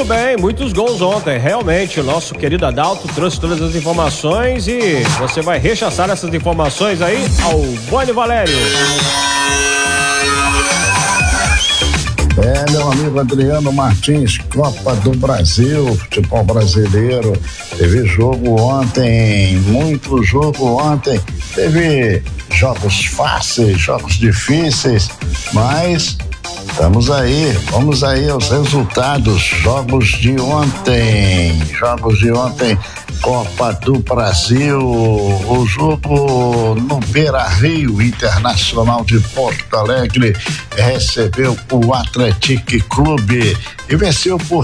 Muito bem, muitos gols ontem. Realmente, o nosso querido Adalto trouxe todas as informações e você vai rechaçar essas informações aí ao Boni Valério. Meu amigo Adriano Martins, Copa do Brasil, futebol brasileiro. Teve jogo ontem, muito jogo ontem. Teve jogos fáceis, jogos difíceis, mas vamos aí aos resultados. Jogos de ontem, Copa do Brasil, o jogo no Beira-Rio, Internacional de Porto Alegre recebeu o Atlético Clube e venceu por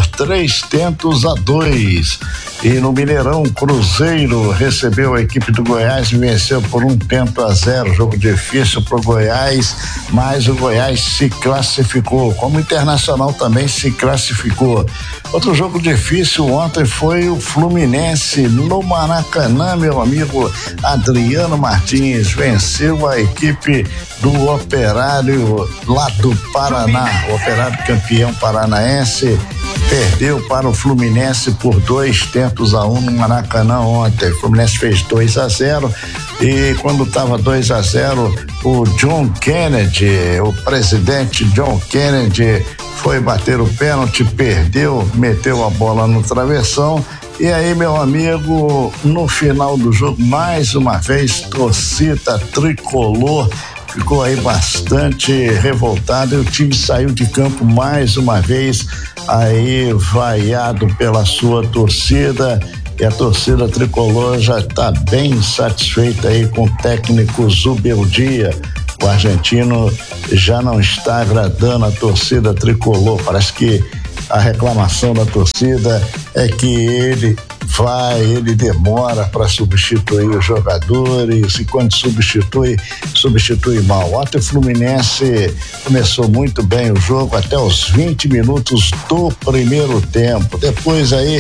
3-2. E no Mineirão, Cruzeiro recebeu a equipe do Goiás e venceu por 1-0. Jogo difícil pro Goiás, mas o Goiás se classificou, como o Internacional também se classificou. Outro jogo difícil ontem foi o Fluminense no Maracanã, meu amigo Adriano Martins, venceu a equipe do Operário lá do Paraná, o Operário campeão paranaense, perdeu para o Fluminense por 2-1 no Maracanã ontem. O Fluminense fez 2-0 e quando estava 2-0, o John Kennedy, o presidente John Kennedy, foi bater o pênalti, perdeu, meteu a bola no travessão. E aí, meu amigo, no final do jogo, mais uma vez, torcida tricolor ficou aí bastante revoltada e o time saiu de campo mais uma vez, aí vaiado pela sua torcida, e a torcida tricolor já está bem satisfeita aí com o técnico Zubeldia. O argentino já não está agradando a torcida tricolor. Parece que a reclamação da torcida é que ele demora para substituir os jogadores e quando substitui mal. Ontem o Fluminense começou muito bem o jogo até os 20 minutos do primeiro tempo. Depois aí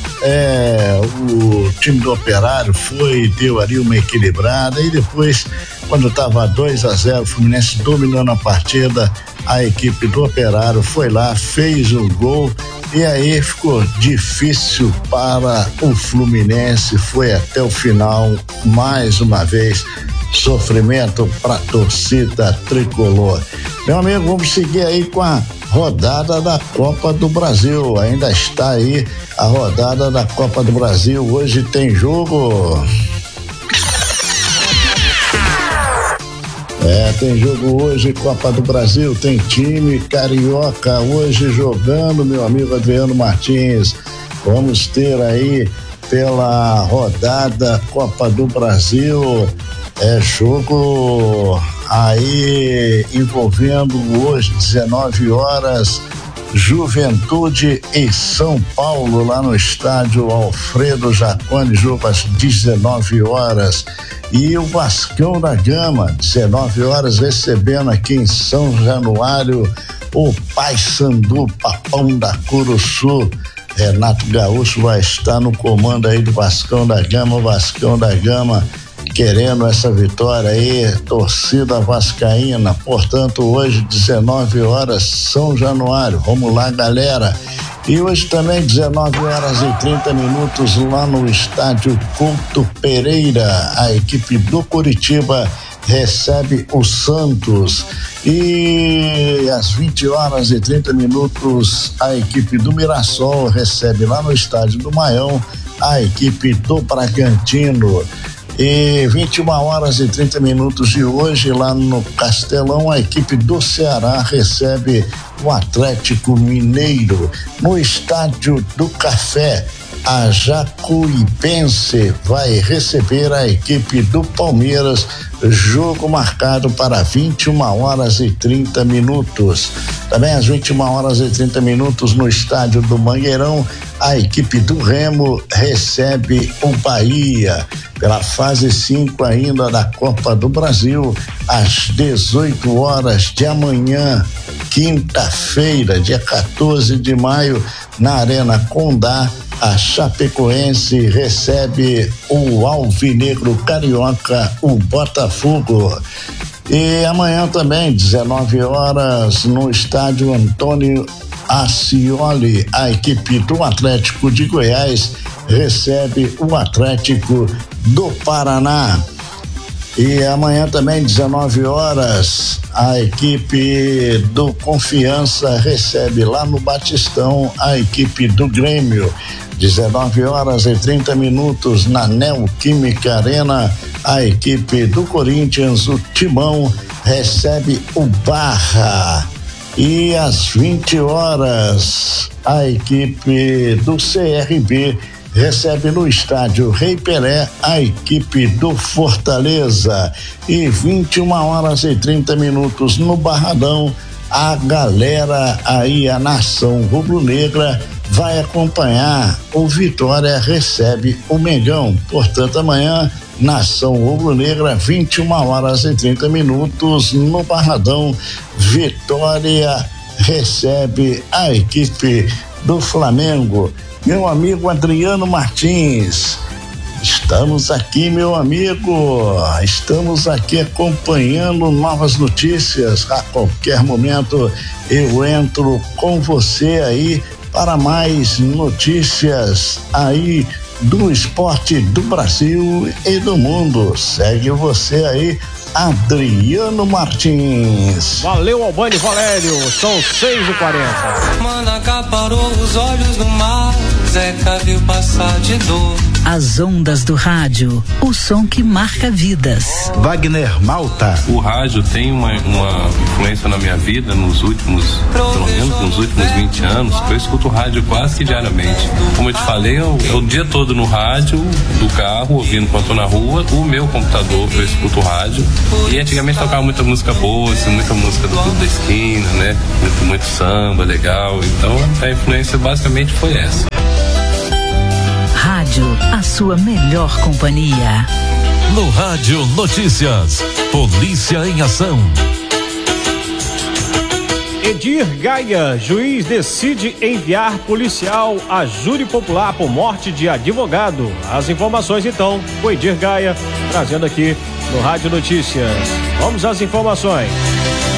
o time do Operário deu ali uma equilibrada e depois, quando estava 2-0, o Fluminense dominando a partida, a equipe do Operário foi lá, fez o gol e aí ficou difícil para o Fluminense, foi até o final, mais uma vez, sofrimento para a torcida tricolor. Meu amigo, vamos seguir aí com a rodada da Copa do Brasil, ainda está aí a rodada da Copa do Brasil, hoje tem jogo. Tem jogo hoje, Copa do Brasil, tem time carioca hoje jogando, meu amigo Adriano Martins. Vamos ter aí pela rodada Copa do Brasil, jogo aí envolvendo hoje 19 horas, Juventude e São Paulo lá no estádio Alfredo Jaconi, jogo às 19 horas. E o Vascão da Gama, 19 horas, recebendo aqui em São Januário o Paysandu, Papão da Curuçu. Renato Gaúcho vai estar no comando aí do Vascão da Gama, o Vascão da Gama querendo essa vitória aí, torcida vascaína. Portanto, hoje 19 horas, São Januário. Vamos lá, galera. E hoje também 19 horas e 30 minutos lá no estádio Couto Pereira, a equipe do Curitiba recebe o Santos. E às 20 horas e 30 minutos a equipe do Mirassol recebe lá no estádio do Maião a equipe do Bragantino. E 21 horas e 30 minutos de hoje, lá no Castelão, a equipe do Ceará recebe o Atlético Mineiro. No Estádio do Café, a Jacuipense vai receber a equipe do Palmeiras, jogo marcado para 21 horas e 30 minutos. Também às 21 horas e 30 minutos no estádio do Mangueirão, a equipe do Remo recebe o Bahia. Pela fase 5 ainda da Copa do Brasil, às 18 horas de amanhã, quinta-feira, dia 14 de maio, na Arena Condá, a Chapecoense recebe o Alvinegro Carioca, o Botafogo. E amanhã também, 19 horas, no estádio Antônio a Cioli. A equipe do Atlético de Goiás recebe o Atlético do Paraná. E amanhã também, 19 horas, a equipe do Confiança recebe lá no Batistão a equipe do Grêmio. 19h30 na Neoquímica Arena, a equipe do Corinthians, o Timão, recebe o Barra. E às 20 horas, a equipe do CRB recebe no estádio Rei Pelé a equipe do Fortaleza. E 21h30 no Barradão, a galera aí, a nação rubro-negra, vai acompanhar o Vitória recebe o Mengão. Portanto, amanhã, nação rubro-negra, 21h30 no Barradão, Vitória recebe a equipe do Flamengo. Meu amigo Adriano Martins, estamos aqui, meu amigo, estamos aqui acompanhando novas notícias. A qualquer momento eu entro com você aí para mais notícias aí do esporte do Brasil e do mundo. Segue você aí, Adriano Martins. Valeu, Albani Valério, são 6h40. Manacá parou os olhos no mar, Zeca viu passar de dor. As ondas do rádio, o som que marca vidas. Wagner Malta. O rádio tem uma influência na minha vida pelo menos nos últimos 20 anos, que eu escuto rádio quase que diariamente. Como eu te falei, eu o dia todo no rádio, do carro, ouvindo enquanto tô na rua, o meu computador, eu escuto rádio. E antigamente tocava muita música boa, muita música do Clube da Esquina, né? Muito samba, legal. Então a influência basicamente foi essa. Rádio, a sua melhor companhia. No Rádio Notícias, Polícia em Ação. Edir Gaia, juiz decide enviar policial a júri popular por morte de advogado. As informações então, o Edir Gaia trazendo aqui no Rádio Notícias. Vamos às informações.